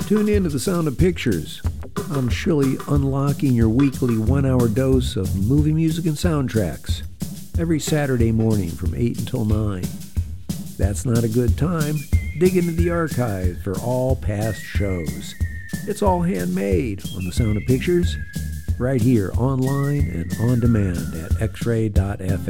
Tune in to The Sound of Pictures. I'm surely unlocking your weekly 1-hour dose of movie music and soundtracks every Saturday morning from 8 until 9. If that's not a good time, dig into the archive for all past shows. It's all handmade on The Sound of Pictures, right here online and on demand at xray.fm.